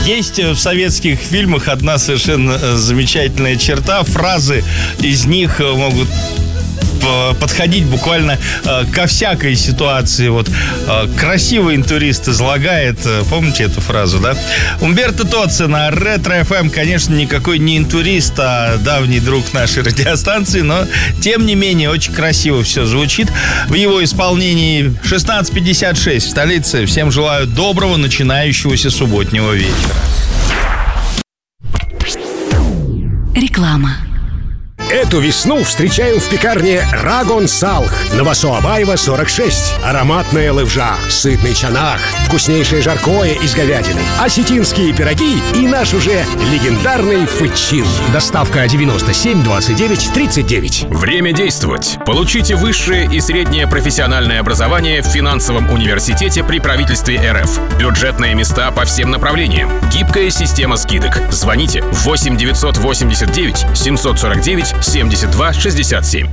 Есть в советских фильмах одна совершенно замечательная черта. Фразы из них могут подходить буквально ко всякой ситуации. Вот красивый интурист излагает. Помните эту фразу, да? Умберто Тоцци на Ретро-ФМ, конечно, никакой не интурист, а давний друг нашей радиостанции, но, тем не менее, очень красиво все звучит. В его исполнении 16:56 в столице. Всем желаю доброго начинающегося субботнего вечера. Реклама. Эту весну встречаем в пекарне Рагон Салх. Новосоабаева, 46. Ароматная лывжа, сытный чанах, вкуснейшее жаркое из говядины, осетинские пироги и наш уже легендарный фычин. Доставка 97 29 39. Время действовать. Получите высшее и среднее профессиональное образование в финансовом университете при правительстве РФ. Бюджетные места по всем направлениям. Гибкая система скидок. Звоните 8 989 749 72 67.